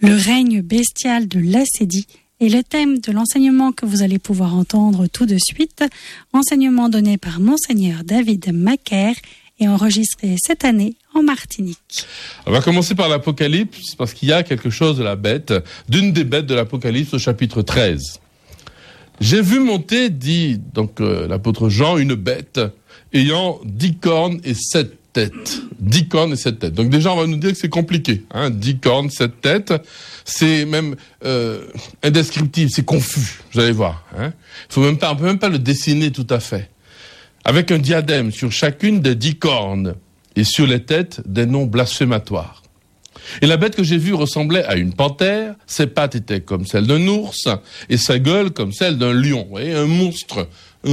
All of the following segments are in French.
Le règne bestial de l'assédie est le thème de l'enseignement que vous allez pouvoir entendre tout de suite. Enseignement donné par Monseigneur David Macaire et enregistré cette année en Martinique. On va commencer par l'Apocalypse parce qu'il y a quelque chose de la bête, d'une des bêtes de l'Apocalypse au chapitre 13. J'ai vu monter, dit donc l'apôtre Jean, une bête ayant 10 cornes et 7 têtes. 10 cornes et 7 têtes. Donc déjà, on va nous dire que c'est compliqué. 10 cornes, 7 têtes. C'est même indescriptible, c'est confus. Vous allez voir. On peut même pas le dessiner tout à fait. Avec un diadème sur chacune des 10 cornes et sur les têtes des noms blasphématoires. Et la bête que j'ai vue ressemblait à une panthère, ses pattes étaient comme celles d'un ours et sa gueule comme celle d'un lion. Vous voyez, un monstre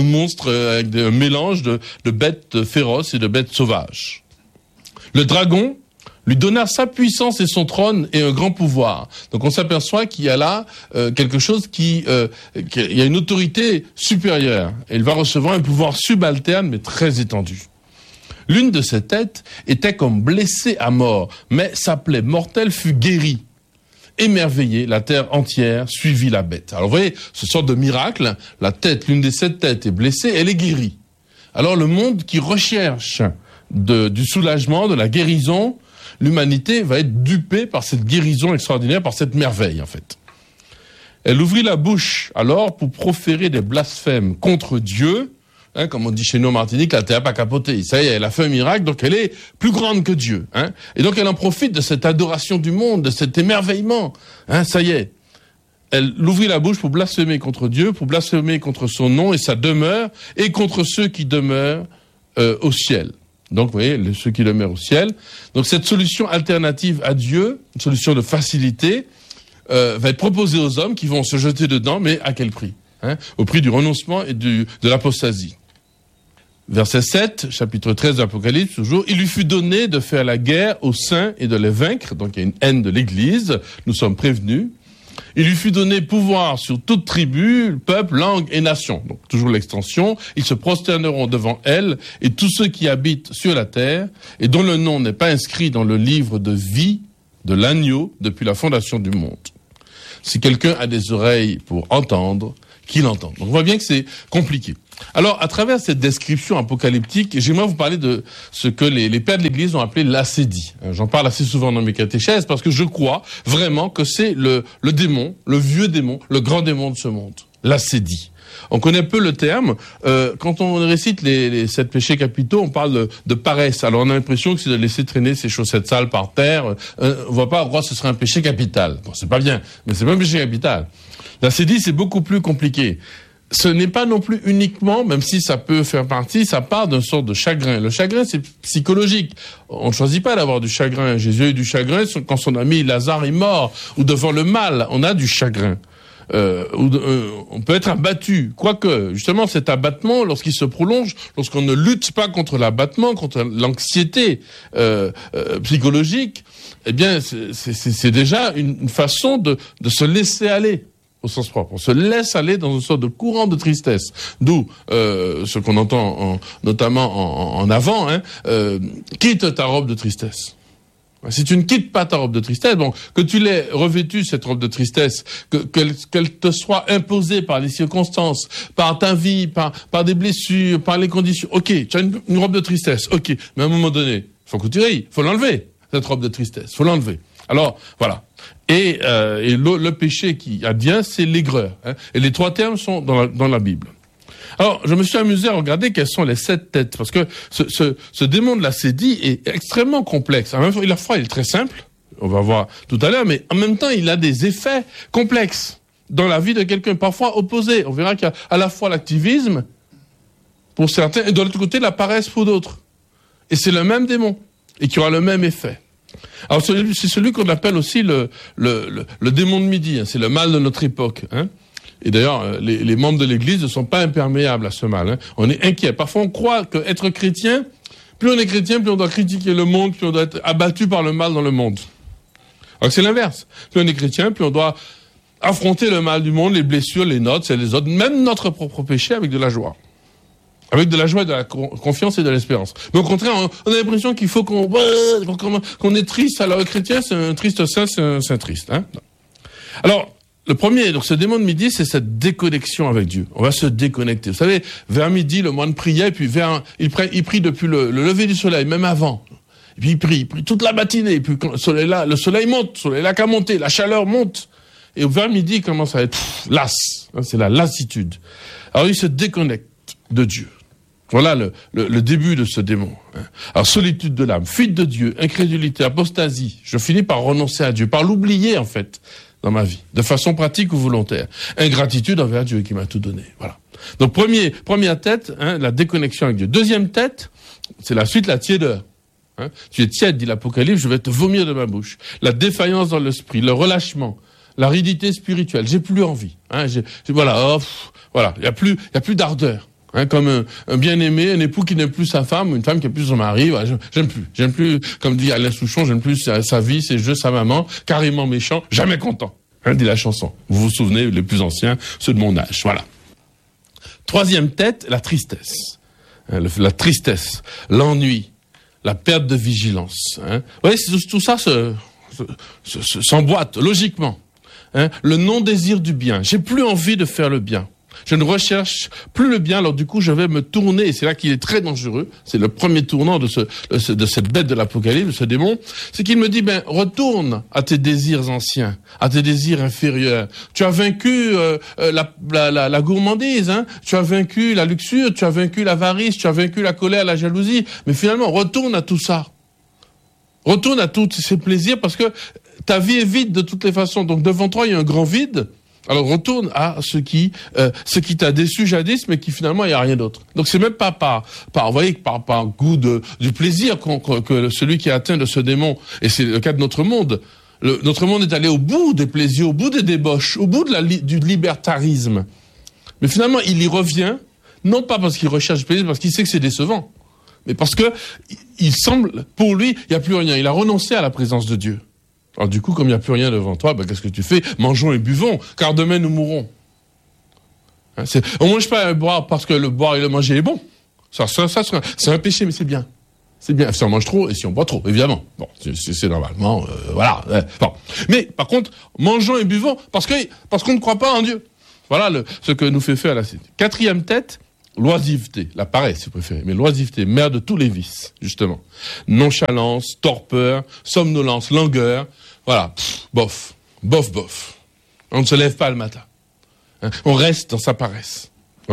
avec un mélange de bêtes féroces et de bêtes sauvages. Le dragon lui donna sa puissance et son trône et un grand pouvoir. Donc on s'aperçoit qu'il y a là quelque chose il y a une autorité supérieure. Et il va recevoir un pouvoir subalterne mais très étendu. L'une de ses têtes était comme blessée à mort, mais sa plaie mortelle fut guérie. Émerveillée, la terre entière suivit la bête. Alors vous voyez, ce sort de miracle, l'une des 7 têtes est blessée, elle est guérie. Alors le monde qui recherche du soulagement, de la guérison, l'humanité va être dupée par cette guérison extraordinaire, par cette merveille en fait. Elle ouvrit la bouche alors pour proférer des blasphèmes contre Dieu. Comme on dit chez nous en Martinique, la terre n'a pas capoté. Ça y est, elle a fait un miracle, donc elle est plus grande que Dieu. Et donc elle en profite de cette adoration du monde, de cet émerveillement. Ça y est. Elle ouvrit la bouche pour blasphémer contre Dieu, pour blasphémer contre son nom et sa demeure, et contre ceux qui demeurent au ciel. Donc vous voyez, ceux qui demeurent au ciel. Donc cette solution alternative à Dieu, une solution de facilité, va être proposée aux hommes qui vont se jeter dedans, mais à quel prix ? Au prix du renoncement et de l'apostasie. Verset 7, chapitre 13 de l'Apocalypse, toujours. Il lui fut donné de faire la guerre aux saints et de les vaincre. Donc il y a une haine de l'Église. Nous sommes prévenus. Il lui fut donné pouvoir sur toute tribu, peuple, langue et nation. Donc toujours l'extension. Ils se prosterneront devant elle et tous ceux qui habitent sur la terre et dont le nom n'est pas inscrit dans le livre de vie de l'agneau depuis la fondation du monde. Si quelqu'un a des oreilles pour entendre, qu'il entende. Donc on voit bien que c'est compliqué. Alors, à travers cette description apocalyptique, j'aimerais vous parler de ce que les pères de l'Église ont appelé l'assédie. J'en parle assez souvent dans mes catéchèses parce que je crois vraiment que c'est le démon, le vieux démon, le grand démon de ce monde. L'assédie. On connaît peu le terme. Quand on récite les 7 péchés capitaux, on parle de paresse. Alors on a l'impression que c'est de laisser traîner ses chaussettes sales par terre. On voit pas, ce serait un péché capital. Bon, c'est pas bien, mais c'est pas un péché capital. L'assédie, c'est beaucoup plus compliqué. Ce n'est pas non plus uniquement, même si ça peut faire partie, ça part d'une sorte de chagrin. Le chagrin, c'est psychologique. On ne choisit pas d'avoir du chagrin. Jésus a eu du chagrin quand son ami Lazare est mort, ou devant le mal, on a du chagrin. On peut être abattu. Quoique, justement, cet abattement, lorsqu'il se prolonge, lorsqu'on ne lutte pas contre l'abattement, contre l'anxiété psychologique, eh bien, c'est déjà une façon de se laisser aller. Au sens propre. On se laisse aller dans une sorte de courant de tristesse. D'où ce qu'on entend notamment en avant, quitte ta robe de tristesse. Si tu ne quittes pas ta robe de tristesse, bon, que tu l'aies revêtue, cette robe de tristesse, qu'elle te soit imposée par les circonstances, par ta vie, par des blessures, par les conditions. Ok, tu as une robe de tristesse, ok, mais à un moment donné, faut que tu ris, faut l'enlever, cette robe de tristesse, faut l'enlever. Alors, voilà. Et le péché qui advient, c'est l'aigreur. Et les 3 termes sont dans la Bible. Alors, je me suis amusé à regarder quelles sont les 7 têtes, parce que ce démon de l'assédie est extrêmement complexe. À la fois, il est très simple, on va voir tout à l'heure, mais en même temps, il a des effets complexes dans la vie de quelqu'un, parfois opposés. On verra qu'il y a à la fois l'activisme, pour certains, et de l'autre côté, la paresse pour d'autres. Et c'est le même démon, et qui aura le même effet. Alors c'est celui qu'on appelle aussi le démon de midi, c'est le mal de notre époque. Et d'ailleurs, les membres de l'Église ne sont pas imperméables à ce mal. On est inquiet. Parfois on croit qu'être chrétien, plus on est chrétien, plus on doit critiquer le monde, plus on doit être abattu par le mal dans le monde. Alors c'est l'inverse. Plus on est chrétien, plus on doit affronter le mal du monde, les blessures, les notes, c'est les autres, même notre propre péché avec de la joie. avec de la joie, de la confiance et de l'espérance. Mais au contraire, on a l'impression qu'il faut qu'on est triste. Alors, le chrétien, c'est un triste saint, c'est un saint triste. Hein. Alors, le premier, donc ce démon de midi, c'est cette déconnexion avec Dieu. On va se déconnecter. Vous savez, vers midi, le moine priait, puis il prie depuis le lever du soleil, même avant. Et puis il prie toute la matinée. Et puis quand le soleil monte, le soleil là qu'à monter, la chaleur monte. Et vers midi, il commence à être las. C'est la lassitude. Alors il se déconnecte de Dieu. Voilà le début de ce démon. Alors solitude de l'âme, fuite de Dieu, incrédulité, apostasie. Je finis par renoncer à Dieu, par l'oublier en fait. Dans ma vie, de façon pratique ou volontaire. Ingratitude envers Dieu qui m'a tout donné. Voilà. Donc première tête, la déconnexion avec Dieu. Deuxième tête, c'est la suite, la tiédeur. Tu es tiède, dit l'Apocalypse, je vais te vomir de ma bouche. La défaillance dans l'esprit, le relâchement, l'aridité spirituelle. J'ai plus envie. Voilà, il y a plus d'ardeur. Comme un bien-aimé, un époux qui n'aime plus sa femme, ou une femme qui n'aime plus son mari, voilà, j'aime plus, comme dit Alain Souchon, j'aime plus sa vie, ses jeux, sa maman, carrément méchant, jamais content, dit la chanson. Vous vous souvenez, les plus anciens, ceux de mon âge, voilà. Troisième tête, la tristesse. La tristesse, l'ennui, la perte de vigilance. Vous voyez, tout ça s'emboîte, logiquement. Le non-désir du bien. J'ai plus envie de faire le bien. Je ne recherche plus le bien, alors du coup je vais me tourner, et c'est là qu'il est très dangereux, c'est le premier tournant de cette bête de l'Apocalypse, de ce démon, c'est qu'il me dit, retourne à tes désirs anciens, à tes désirs inférieurs. Tu as vaincu la gourmandise, tu as vaincu la luxure, tu as vaincu l'avarice, tu as vaincu la colère, la jalousie, mais finalement retourne à tout ça. Retourne à tous ces plaisirs, parce que ta vie est vide de toutes les façons, donc devant toi il y a un grand vide. Alors retourne à ce qui t'a déçu jadis, mais qui finalement il y a rien d'autre. Donc c'est même pas par goût du plaisir que celui qui est atteint de ce démon, et c'est le cas de notre monde. Notre monde est allé au bout des plaisirs, au bout des débauches, au bout du libertarisme. Mais finalement il y revient, non pas parce qu'il recherche le plaisir, parce qu'il sait que c'est décevant, mais parce que il semble, pour lui, il n'y a plus rien. Il a renoncé à la présence de Dieu. Alors du coup, comme il n'y a plus rien devant toi, qu'est-ce que tu fais? Mangeons et buvons, car demain nous mourrons. On ne mange pas et boire parce que le boire et le manger est bon. Ça c'est un péché, mais c'est bien. C'est bien si on mange trop et si on boit trop, évidemment. Bon, c'est normalement, voilà. Bon. Mais par contre, mangeons et buvons parce qu'on ne croit pas en Dieu. Voilà ce que nous fait faire la cité. Quatrième tête, l'oisiveté, la paresse si vous préférez, mais l'oisiveté, mère de tous les vices, justement. Nonchalance, torpeur, somnolence, langueur, voilà, bof. On ne se lève pas le matin. On reste dans sa paresse.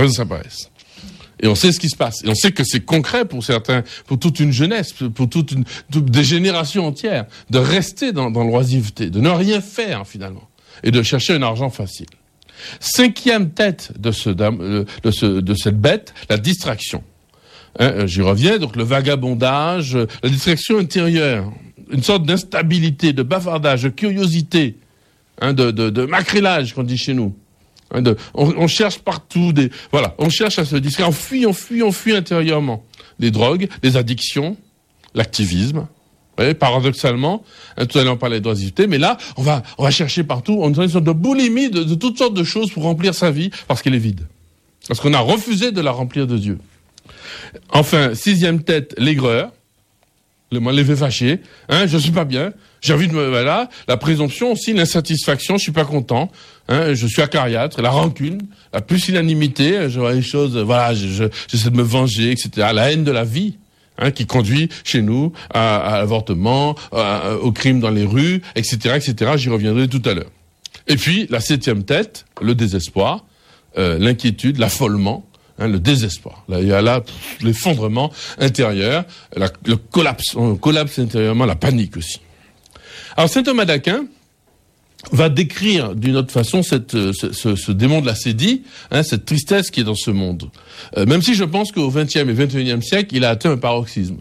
Et on sait ce qui se passe. Et on sait que c'est concret pour certains, pour toute une jeunesse, pour des générations entières, de rester dans l'oisiveté, de ne rien faire finalement, et de chercher un argent facile. Cinquième tête de cette bête, la distraction. J'y reviens, donc le vagabondage, la distraction intérieure, une sorte d'instabilité, de bavardage, de curiosité, de macrélage qu'on dit chez nous. On cherche partout on cherche à se distraire, on fuit intérieurement. Les drogues, les addictions, l'activisme. Vous voyez, paradoxalement, tout à l'heure on parlait d'oisiveté, mais là, on va chercher partout, on a une sorte de boulimie de toutes sortes de choses pour remplir sa vie, parce qu'elle est vide. Parce qu'on a refusé de la remplir de Dieu. Enfin, sixième tête, l'aigreur, l'effet fâché, je suis pas bien, j'ai envie de voilà, la présomption aussi, l'insatisfaction, je suis pas content, je suis acariâtre, la rancune, la pusillanimité, je vois les choses, voilà, j'essaie de me venger, etc., la haine de la vie. Qui conduit chez nous à l'avortement, au crime dans les rues, etc., etc. J'y reviendrai tout à l'heure. Et puis, la septième tête, le désespoir, l'inquiétude, l'affolement, le désespoir. Là, il y a là l'effondrement intérieur, le collapse. On collapse intérieurement, la panique aussi. Alors, saint Thomas d'Aquin va décrire d'une autre façon ce démon de la sédie, cette tristesse qui est dans ce monde. Même si je pense qu'au XXe et XXIe siècle, il a atteint un paroxysme,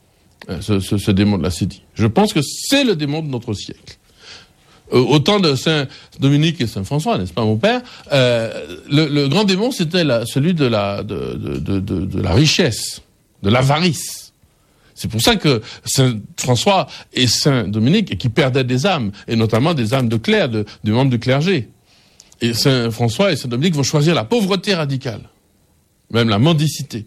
ce démon de la sédie. Je pense que c'est le démon de notre siècle. Au temps de Saint Dominique et Saint François, n'est-ce pas mon père, le grand démon c'était celui de la richesse, de l'avarice. C'est pour ça que Saint François et Saint Dominique, qui perdaient des âmes, et notamment des âmes de clercs, du membres du clergé. Et Saint François et Saint Dominique vont choisir la pauvreté radicale, même la mendicité.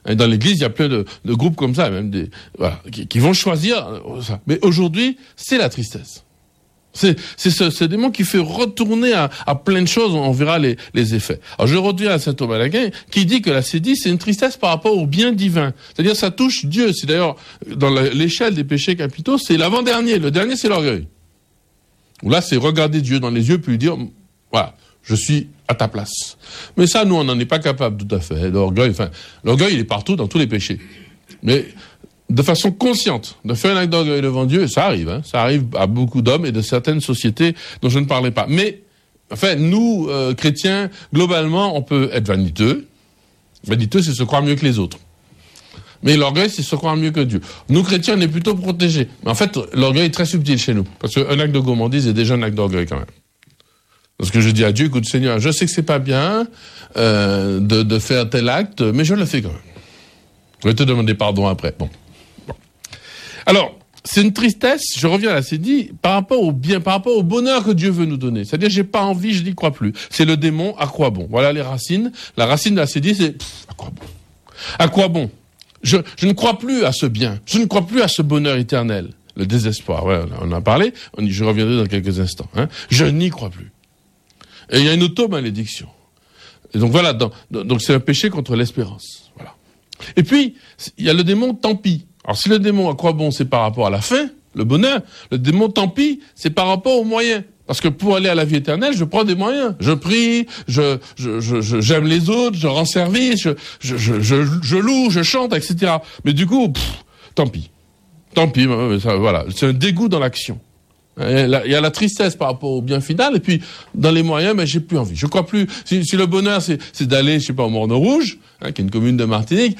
Et dans l'Église, il y a plein de groupes comme ça, même qui vont choisir ça. Mais aujourd'hui, c'est la tristesse. C'est ce démon qui fait retourner à plein de choses, on verra les effets. Alors je reviens à saint Thomas d'Aquin qui dit que la sédie c'est une tristesse par rapport au bien divin. C'est-à-dire ça touche Dieu. C'est d'ailleurs dans l'échelle des péchés capitaux, c'est l'avant-dernier. Le dernier c'est l'orgueil. Là c'est regarder Dieu dans les yeux puis lui dire voilà, je suis à ta place. Mais ça nous on n'en est pas capable tout à fait. L'orgueil il est partout dans tous les péchés. Mais de façon consciente, de faire un acte d'orgueil devant Dieu, ça arrive. Ça arrive à beaucoup d'hommes et de certaines sociétés dont je ne parlais pas. Mais, nous, chrétiens, globalement, on peut être vaniteux. Vaniteux, c'est se croire mieux que les autres. Mais l'orgueil, c'est se croire mieux que Dieu. Nous, chrétiens, on est plutôt protégés. Mais en fait, l'orgueil est très subtil chez nous. Parce qu'un acte de gourmandise est déjà un acte d'orgueil quand même. Parce que je dis à Dieu, écoute Seigneur, je sais que c'est pas bien de faire tel acte, mais je le fais quand même. Je vais te demander pardon après. Bon. Alors, c'est une tristesse, je reviens à la sédie, par rapport au bien, par rapport au bonheur que Dieu veut nous donner. C'est-à-dire, j'ai pas envie, je n'y crois plus. C'est le démon, à quoi bon? Voilà les racines. La racine de la sédie, c'est, à quoi bon? À quoi bon? Je ne crois plus à ce bien. Je ne crois plus à ce bonheur éternel. Le désespoir, ouais, on en a parlé. Je reviendrai dans quelques instants. Je n'y crois plus. Et il y a une auto-malédiction. Et donc voilà, donc c'est un péché contre l'espérance. Voilà. Et puis, il y a le démon, tant pis. Alors si le démon, à quoi bon, c'est par rapport à la fin, le bonheur, le démon, tant pis, c'est par rapport aux moyens. Parce que pour aller à la vie éternelle, je prends des moyens. Je prie, j'aime les autres, je rends service, je loue, je chante, etc. Mais du coup, tant pis. Tant pis, ça, voilà. C'est un dégoût dans l'action. Il y a la tristesse par rapport au bien final, et puis dans les moyens, j'ai plus envie. Je crois plus. Si le bonheur, c'est d'aller, je sais pas, au Morne Rouge, qui est une commune de Martinique,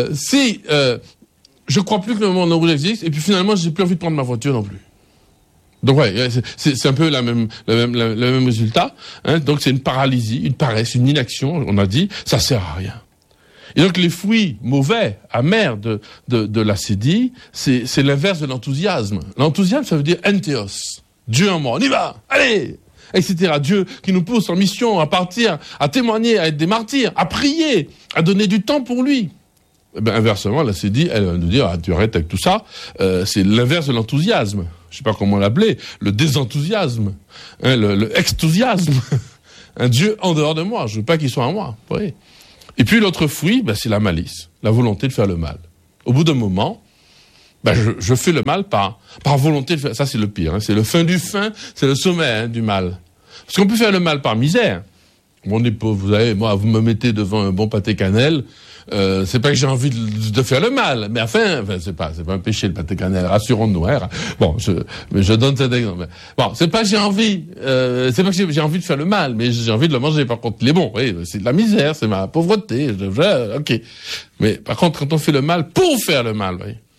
je crois plus que le Morne Rouge existe, et puis finalement, j'ai plus envie de prendre ma voiture non plus. Donc ouais, c'est un peu le même résultat. Donc c'est une paralysie, une paresse, une inaction. On a dit, ça sert à rien. Et donc les fruits mauvais, amers de la sédie, c'est l'inverse de l'enthousiasme. L'enthousiasme, ça veut dire entheos, Dieu en moi, on y va, allez, etc. Dieu qui nous pousse en mission à partir, à témoigner, à être des martyrs, à prier, à donner du temps pour lui. Eh bien, inversement, la sédie, elle va nous dire, tu arrêtes avec tout ça, c'est l'inverse de l'enthousiasme. Je sais pas comment l'appeler, le désenthousiasme, le extousiasme. Un Dieu en dehors de moi, je veux pas qu'il soit en moi. Vous voyez. Et puis l'autre fruit, c'est la malice, la volonté de faire le mal. Au bout d'un moment, je fais le mal par volonté de faire. Ça c'est le pire, c'est le fin du fin, c'est le sommet du mal. Parce qu'on peut faire le mal par misère. Mon époux, vous savez, moi, vous me mettez devant un bon pâté cannelle. C'est pas que j'ai envie de faire le mal, mais enfin c'est pas un péché le pâté cannelle, rassurons-nous. Bon, je donne cet exemple. Bon, c'est pas que j'ai envie, c'est pas que j'ai envie de faire le mal, mais j'ai envie de le manger. Par contre, les bons, oui, c'est de la misère, c'est ma pauvreté. Ok. Mais par contre, quand on fait le mal pour faire le mal,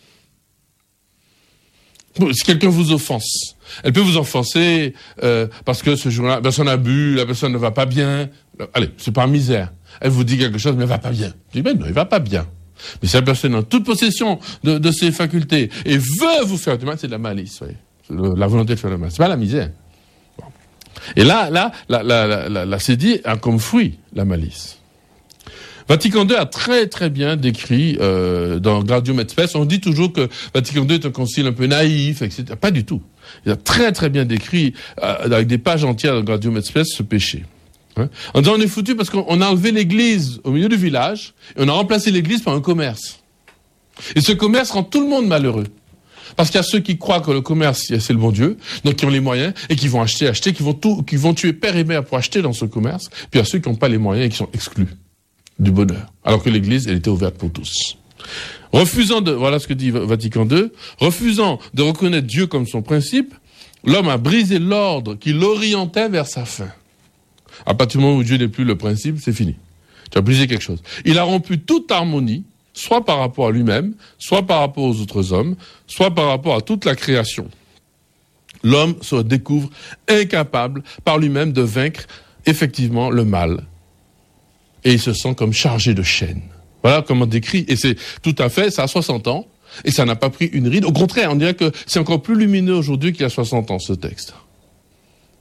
oui. Si quelqu'un vous offense, elle peut vous offenser parce que ce jour-là, la personne a bu, la personne ne va pas bien. Allez, c'est par misère. Elle vous dit quelque chose, mais elle va pas bien. Je dis, non, il va pas bien. Mais si la personne est en toute possession de ses facultés et veut vous faire du mal, c'est de la malice, oui. C'est la volonté de faire le mal. C'est pas la misère. Bon. Et là, la sédie a comme fruit la malice. Vatican II a très très bien décrit dans Gradium et Spes. On dit toujours que Vatican II est un concile un peu naïf, etc. Pas du tout. Il a très très bien décrit avec des pages entières dans Gradium et Spes ce péché. En disant on est foutu parce qu'on a enlevé l'église au milieu du village et on a remplacé l'église par un commerce. Et ce commerce rend tout le monde malheureux. Parce qu'il y a ceux qui croient que le commerce, c'est le bon Dieu, donc qui ont les moyens et qui vont acheter, qui vont tuer père et mère pour acheter dans ce commerce. Puis il y a ceux qui n'ont pas les moyens et qui sont exclus du bonheur. Alors que l'église, elle était ouverte pour tous. Voilà ce que dit Vatican II, refusant de reconnaître Dieu comme son principe, l'homme a brisé l'ordre qui l'orientait vers sa fin. À partir du moment où Dieu n'est plus le principe, c'est fini. Tu as brisé quelque chose. Il a rompu toute harmonie, soit par rapport à lui-même, soit par rapport aux autres hommes, soit par rapport à toute la création. L'homme se découvre incapable par lui-même de vaincre effectivement le mal. Et il se sent comme chargé de chaînes. Voilà comment décrit. Et c'est tout à fait, ça a 60 ans, et ça n'a pas pris une ride. Au contraire, on dirait que c'est encore plus lumineux aujourd'hui qu'il y a 60 ans, ce texte.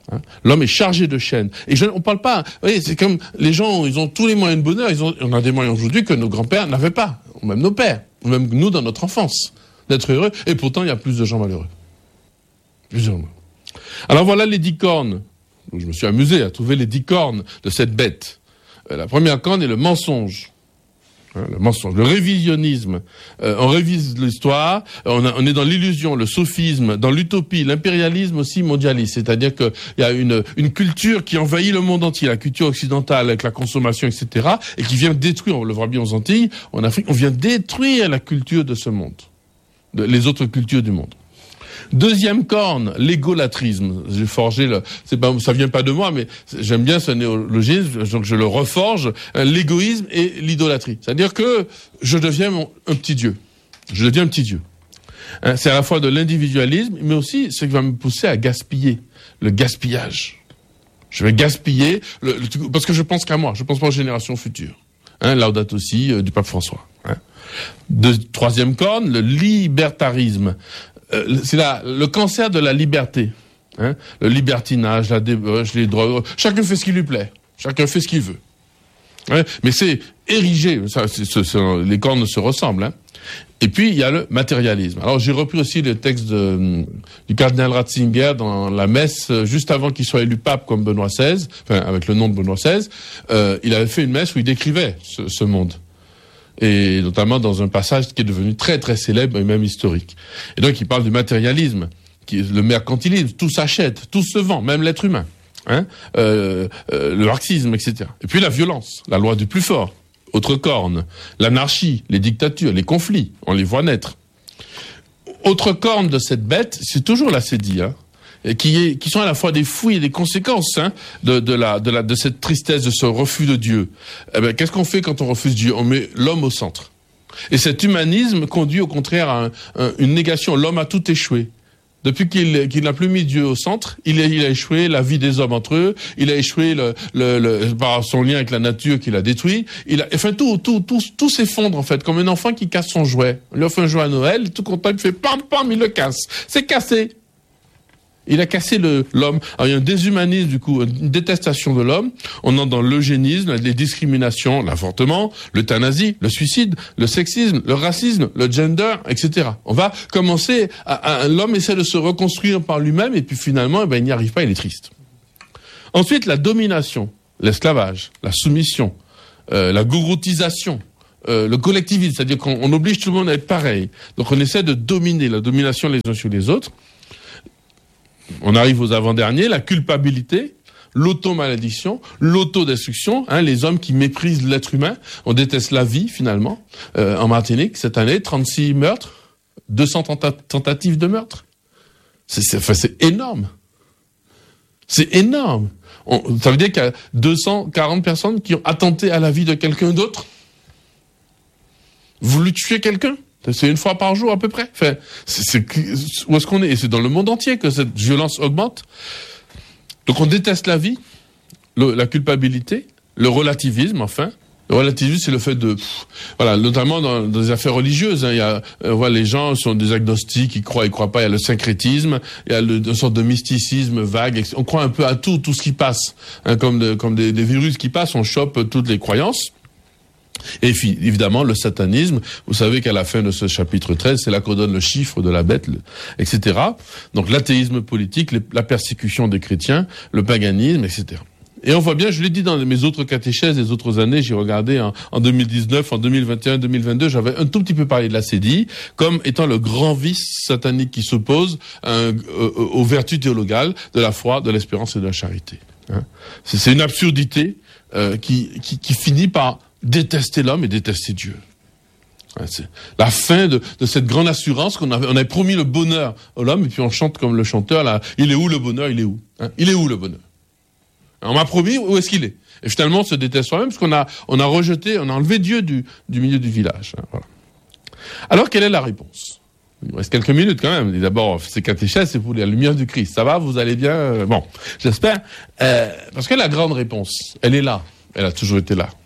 Hein, l'homme est chargé de chaînes. Et on parle pas. Vous voyez, c'est comme les gens, ils ont tous les moyens de bonheur. On a des moyens aujourd'hui que nos grands-pères n'avaient pas, ou même nos pères, ou même nous dans notre enfance, d'être heureux. Et pourtant, il y a plus de gens malheureux. Plusieurs mots. Alors voilà les 10 cornes. Donc, je me suis amusé à trouver les 10 cornes de cette bête. La première corne est le mensonge. Le mensonge, le révisionnisme. On révise l'histoire, on est dans l'illusion, le sophisme, dans l'utopie, l'impérialisme aussi mondialiste. C'est-à-dire qu'il y a une culture qui envahit le monde entier, la culture occidentale avec la consommation, etc., et qui vient détruire, on le voit bien aux Antilles, en Afrique, on vient détruire la culture de ce monde, les autres cultures du monde. Deuxième corne, l'égolatrisme. J'ai forgé ça vient pas de moi, mais j'aime bien ce néologisme, donc je le reforge. L'égoïsme et l'idolâtrie. C'est-à-dire que je deviens un petit Dieu. Je deviens un petit Dieu. Hein, c'est à la fois de l'individualisme, mais aussi ce qui va me pousser à gaspiller. Le gaspillage. Je vais gaspiller, parce que je pense qu'à moi, je pense pas aux générations futures. Hein, Laudato Si du pape François. Hein. Troisième corne, le libertarisme. C'est le cancer de la liberté. Hein, le libertinage, la débauche, les drogues. Chacun fait ce qui lui plaît. Chacun fait ce qu'il veut. Hein, mais c'est érigé. Les cornes se ressemblent. Hein. Et puis, il y a le matérialisme. Alors, j'ai repris aussi le texte du cardinal Ratzinger dans la messe, juste avant qu'il soit élu pape comme Benoît XVI, enfin, avec le nom de Benoît XVI. Il avait fait une messe où il décrivait ce monde. Et notamment dans un passage qui est devenu très très célèbre et même historique. Et donc il parle du matérialisme, le mercantilisme, tout s'achète, tout se vend, même l'être humain, hein, le marxisme, etc. Et puis la violence, la loi du plus fort, autre corne, l'anarchie, les dictatures, les conflits, on les voit naître. Autre corne de cette bête, c'est toujours la sédie, hein, qui sont à la fois des fouilles et des conséquences, hein, de cette tristesse, de ce refus de Dieu. Eh ben, qu'est-ce qu'on fait quand on refuse Dieu? On met l'homme au centre. Et cet humanisme conduit au contraire à une négation. L'homme a tout échoué. Depuis qu'il n'a plus mis Dieu au centre, il a échoué la vie des hommes entre eux, il a échoué par son lien avec la nature qu'il a détruit. Tout s'effondre en fait, comme un enfant qui casse son jouet. On lui offre un jouet à Noël, tout content, il fait pam pam, il le casse. C'est cassé. Il a cassé l'homme. Alors il y a un déshumanisme, du coup, une détestation de l'homme. On entre dans l'eugénisme, les discriminations, l'avortement, l'euthanasie, le suicide, le sexisme, le racisme, le gender, etc. On va commencer l'homme essaie de se reconstruire par lui-même et puis finalement, il n'y arrive pas, il est triste. Ensuite, la domination, l'esclavage, la soumission, la gouroutisation, le collectivisme, c'est-à-dire qu'on oblige tout le monde à être pareil. Donc on essaie de dominer, la domination les uns sur les autres. On arrive aux avant-derniers, la culpabilité, l'auto-malédiction, l'autodestruction, hein, les hommes qui méprisent l'être humain. On déteste la vie, finalement. En Martinique, cette année, 36 meurtres, 200 tentatives de meurtre. C'est énorme. C'est énorme. Ça veut dire qu'il y a 240 personnes qui ont attenté à la vie de quelqu'un d'autre. Voulu tuer quelqu'un. C'est une fois par jour à peu près. Enfin, où est-ce qu'on est? Et c'est dans le monde entier que cette violence augmente. Donc on déteste la vie, la culpabilité, le relativisme, enfin. Le relativisme, c'est le fait de... voilà, notamment dans des affaires religieuses. Hein, il y a, les gens sont des agnostiques, ils croient pas. Il y a le syncrétisme, il y a une sorte de mysticisme vague. On croit un peu à tout ce qui passe. Hein, comme des virus qui passent, on chope toutes les croyances. Et puis, évidemment, le satanisme, vous savez qu'à la fin de ce chapitre 13, c'est là qu'on donne le chiffre de la bête, etc. Donc l'athéisme politique, la persécution des chrétiens, le paganisme, etc. Et on voit bien, je l'ai dit dans mes autres catéchèses des autres années, j'ai regardé en 2019, en 2021, 2022, j'avais un tout petit peu parlé de la sédille, comme étant le grand vice satanique qui s'oppose aux vertus théologales de la foi, de l'espérance et de la charité. Hein. C'est une absurdité qui finit par détester l'homme et détester Dieu. C'est la fin de cette grande assurance on avait promis le bonheur à l'homme et puis on chante comme le chanteur là. Il est où le bonheur? Il est où? Hein? Il est où le bonheur? On m'a promis, où est-ce qu'il est? Et finalement on se déteste soi-même parce qu'on a rejeté, on a enlevé Dieu du milieu du village. Hein, voilà. Alors quelle est la réponse? Il me reste quelques minutes quand même. D'abord, ces catéchèses, c'est pour la lumière du Christ. Ça va? Vous allez bien? Bon, j'espère. Parce que la grande réponse, elle est là. Elle a toujours été là.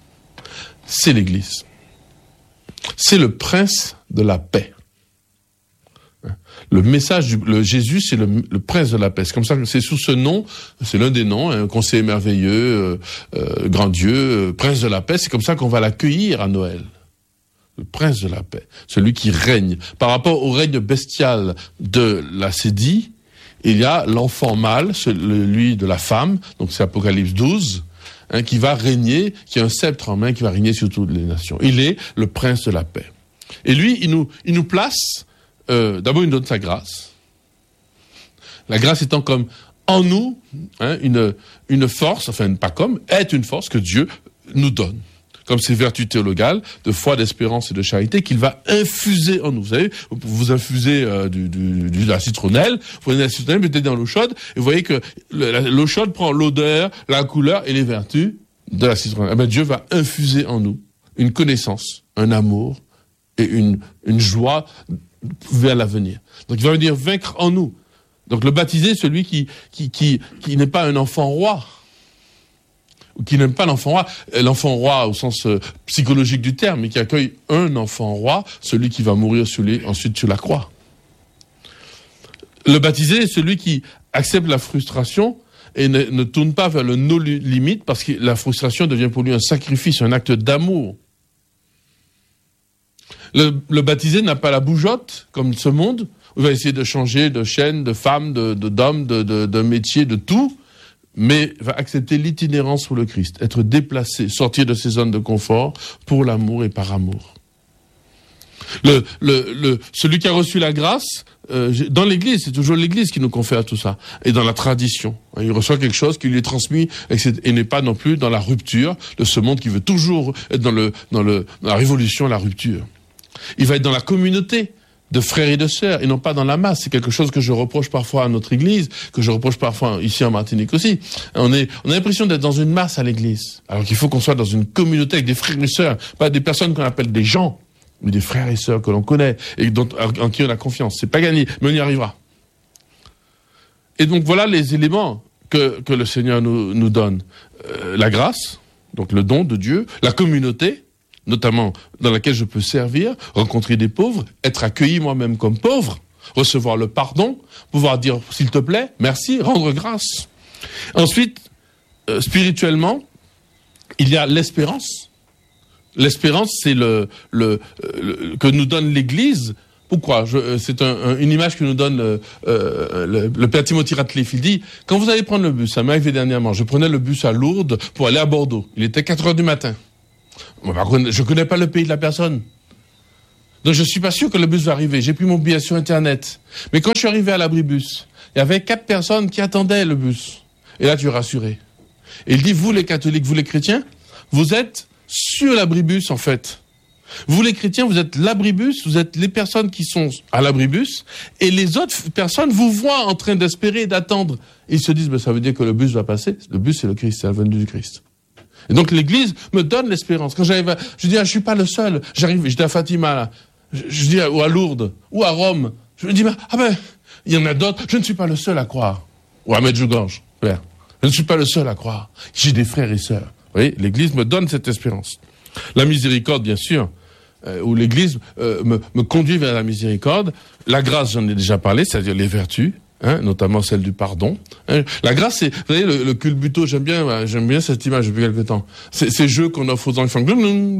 C'est l'Église. C'est le prince de la paix. Le message, Jésus, c'est le prince de la paix. C'est comme ça que c'est sous ce nom, c'est l'un des noms, conseiller merveilleux, grand Dieu, prince de la paix. C'est comme ça qu'on va l'accueillir à Noël. Le prince de la paix, celui qui règne. Par rapport au règne bestial de la sédie, il y a l'enfant mâle, celui de la femme, donc c'est Apocalypse 12, qui va régner, qui a un sceptre en main, qui va régner sur toutes les nations. Il est le prince de la paix. Et lui, il nous place, d'abord il nous donne sa grâce. La grâce étant comme en nous, une force, enfin pas comme, est une force que Dieu nous donne. Comme ces vertus théologales de foi, d'espérance et de charité qu'il va infuser en nous. Vous savez, vous infusez de la citronnelle, vous prenez la citronnelle, mettez dans l'eau chaude, et vous voyez que l'eau chaude prend l'odeur, la couleur et les vertus de la citronnelle. Eh bien, Dieu va infuser en nous une connaissance, un amour et une joie vers l'avenir. Donc il va venir vaincre en nous. Donc le baptisé, celui qui n'est pas un enfant roi, qui n'aime pas l'enfant roi au sens psychologique du terme, mais qui accueille un enfant roi, celui qui va mourir ensuite sur la croix. Le baptisé est celui qui accepte la frustration et ne tourne pas vers le no-limite, parce que la frustration devient pour lui un sacrifice, un acte d'amour. Le baptisé n'a pas la bougeotte, comme ce monde, où il va essayer de changer de chaîne, de femme, d'homme, de métier, de tout, mais va accepter l'itinérance pour le Christ, être déplacé, sortir de ses zones de confort pour l'amour et par amour. Celui qui a reçu la grâce, dans l'Église, c'est toujours l'Église qui nous confère tout ça, et dans la tradition. Il reçoit quelque chose qui lui est transmis et n'est pas non plus dans la rupture de ce monde qui veut toujours être dans la révolution, la rupture. Il va être dans la communauté de frères et de sœurs, et non pas dans la masse. C'est quelque chose que je reproche parfois à notre Église, que je reproche parfois ici en Martinique aussi. On a l'impression d'être dans une masse à l'Église, alors qu'il faut qu'on soit dans une communauté avec des frères et sœurs, pas des personnes qu'on appelle des gens, mais des frères et sœurs que l'on connaît, et en qui on a confiance. C'est pas gagné, mais on y arrivera. Et donc voilà les éléments que le Seigneur nous donne. La grâce, donc le don de Dieu, la communauté, notamment dans laquelle je peux servir, rencontrer des pauvres, être accueilli moi-même comme pauvre, recevoir le pardon, pouvoir dire s'il te plaît, merci, rendre grâce. Ensuite, spirituellement, il y a l'espérance. L'espérance, c'est que nous donne l'Église. Pourquoi ? C'est une image que nous donne le Père Timothy Ratcliffe. Il dit, quand vous allez prendre le bus, ça m'est arrivé dernièrement, je prenais le bus à Lourdes pour aller à Bordeaux. Il était 4h du matin. Je connais pas le pays de la personne. Donc je suis pas sûr que le bus va arriver. J'ai pris mon billet sur Internet. Mais quand je suis arrivé à l'abribus, il y avait 4 personnes qui attendaient le bus. Et là, tu es rassuré. Et il dit, vous les catholiques, vous les chrétiens, vous êtes sur l'abribus en fait. Vous les chrétiens, vous êtes l'abribus, vous êtes les personnes qui sont à l'abribus, et les autres personnes vous voient en train d'espérer et d'attendre. Ils se disent, ça veut dire que le bus va passer. Le bus, c'est le Christ, c'est la venue du Christ. Et donc l'Église me donne l'espérance. Quand j'arrive, je dis, je suis pas le seul. J'étais à Fatima, là. Je dis, ou à Lourdes, ou à Rome. Je me dis, il y en a d'autres. Je ne suis pas le seul à croire. Ou à Medjugorje. Je ne suis pas le seul à croire. J'ai des frères et sœurs. Vous voyez, l'Église me donne cette espérance. La miséricorde, bien sûr, où l'Église me conduit vers la miséricorde. La grâce, j'en ai déjà parlé, c'est-à-dire les vertus. Notamment celle du pardon. La grâce, c'est, vous savez, le culbuto, j'aime bien cette image depuis quelque temps. C'est ces jeux qu'on offre aux enfants,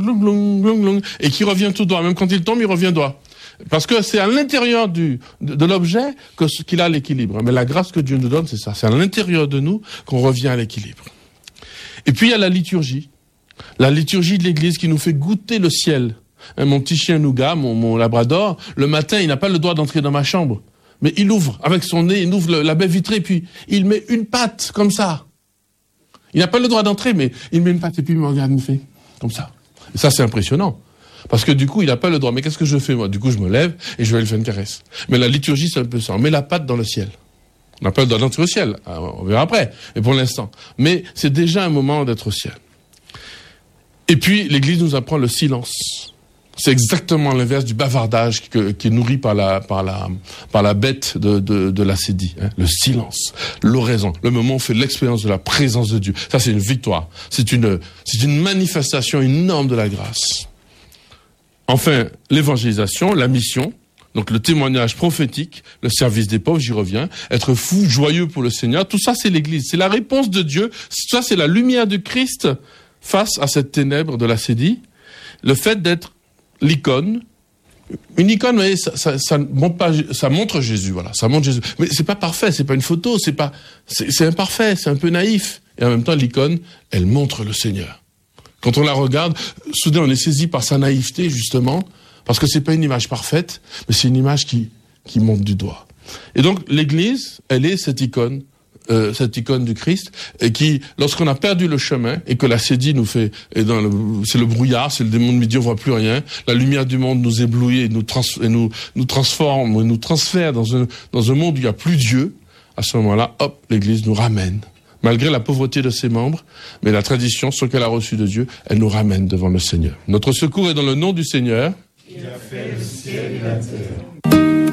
et qui revient tout droit. Même quand il tombe, il revient droit. Parce que c'est à l'intérieur de l'objet qu'il a l'équilibre. Mais la grâce que Dieu nous donne, c'est ça. C'est à l'intérieur de nous qu'on revient à l'équilibre. Et puis il y a la liturgie. La liturgie de l'Église qui nous fait goûter le ciel. Mon petit chien Nougat, mon labrador, le matin, il n'a pas le droit d'entrer dans ma chambre. Mais il ouvre, avec son nez, il ouvre la baie vitrée, puis il met une patte, comme ça. Il n'a pas le droit d'entrer, mais il met une patte, et puis il me regarde, il me fait, comme ça. Et ça, c'est impressionnant. Parce que du coup, il n'a pas le droit. Mais qu'est-ce que je fais, moi ? Du coup, je me lève, et je vais lui faire une caresse. Mais la liturgie, c'est un peu ça. On met la patte dans le ciel. On n'a pas le droit d'entrer au ciel. On verra après. Mais pour l'instant. Mais c'est déjà un moment d'être au ciel. Et puis, l'Église nous apprend le silence. C'est exactement l'inverse du bavardage qui est nourri par la bête de la sédie. Le silence, l'oraison, le moment où on fait l'expérience de la présence de Dieu. Ça, c'est une victoire. C'est une manifestation énorme de la grâce. Enfin, l'évangélisation, la mission. Donc le témoignage prophétique, le service des pauvres, j'y reviens, être fou, joyeux pour le Seigneur, tout ça c'est l'Église, c'est la réponse de Dieu, ça c'est la lumière de Christ face à cette ténèbre de l'acédie. Le fait d'être l'icône, une icône, vous voyez, ça montre Jésus, voilà, ça montre Jésus. Mais c'est pas parfait, c'est pas une photo, c'est imparfait, c'est un peu naïf. Et en même temps, l'icône, elle montre le Seigneur. Quand on la regarde, soudain on est saisi par sa naïveté, justement, parce que c'est pas une image parfaite, mais c'est une image qui monte du doigt. Et donc, l'Église, elle est cette icône du Christ, et qui, lorsqu'on a perdu le chemin, et que l'acédie nous fait, c'est le brouillard, c'est le démon de midi, on voit plus rien, la lumière du monde nous éblouit et nous transforme, et nous transfère dans un monde où il n'y a plus Dieu, à ce moment-là, hop, l'Église nous ramène. Malgré la pauvreté de ses membres, mais la tradition, ce qu'elle a reçu de Dieu, elle nous ramène devant le Seigneur. Notre secours est dans le nom du Seigneur. Il a fait le ciel et la terre.